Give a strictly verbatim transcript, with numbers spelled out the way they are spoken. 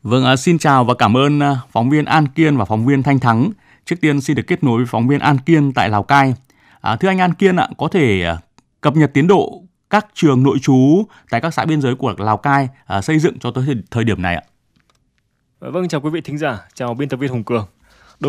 Vâng, à, xin chào và cảm ơn à, phóng viên An Kiên và phóng viên Thanh Thắng. Trước tiên xin được kết nối với phóng viên An Kiên tại Lào Cai. À, thưa anh An Kiên ạ, có thể à, cập nhật tiến độ các trường nội trú tại các xã biên giới của Lào Cai à, xây dựng cho tới thời điểm này ạ? Vâng, chào quý vị thính giả, chào biên tập viên Hùng Cường.